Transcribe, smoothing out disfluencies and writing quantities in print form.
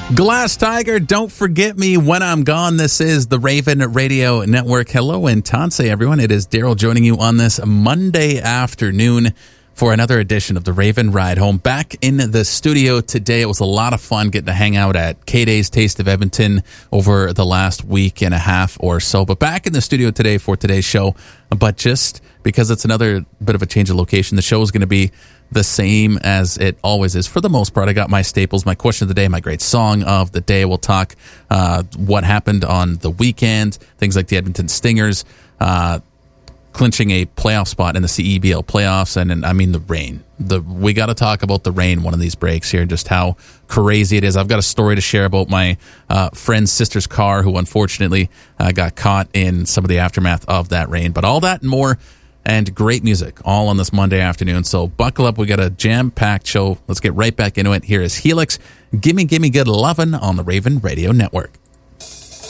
Glass Tiger, Don't Forget Me When I'm Gone. This is the Raven Radio Network. Hello and Tanse, everyone. It is Daryl joining you on this Monday afternoon for another edition of the Raven Ride Home. Back in the studio today. It was a lot of fun getting to hang out at K-Day's Taste of Edmonton over the last week and a half or so. But back in the studio today for today's show. But just because it's another bit of a change of location, the show is going to be the same as it always is. For the most part, I got my staples, my question of the day, my great song of the day. We'll talk what happened on the weekend, things like the Edmonton Stingers clinching a playoff spot in the CEBL playoffs, and I mean the rain. We got to talk about the rain one of these breaks here, just how crazy it is. I've got a story to share about my friend's sister's car, who unfortunately got caught in some of the aftermath of that rain. But all that and more, and great music all on this Monday afternoon. So buckle up. We got a jam-packed show. Let's get right back into it. Here is Helix. Gimme Gimme Good Lovin' on the Raven Radio Network.